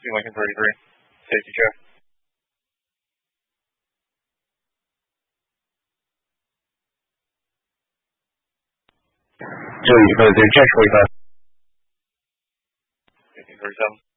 Lincoln 33. Safety check. 这里是对战术一般。 1537.